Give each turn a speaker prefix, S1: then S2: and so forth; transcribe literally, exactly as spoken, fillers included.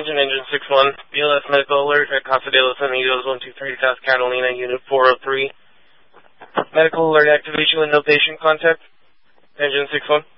S1: Attention Engine six one, B L S Medical Alert at Casa de los Amigos one two three South Catalina, Unit four oh three. Medical Alert activation with no patient contact. Engine six one.